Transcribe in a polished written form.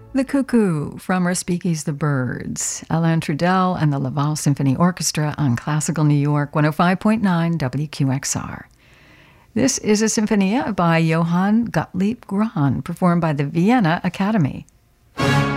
The Cuckoo from Respighi's The Birds, Alain Trudel and the Laval Symphony Orchestra on Classical New York 105.9 WQXR. This is a sinfonia by Johann Gottlieb Grahn, performed by the Vienna Academy.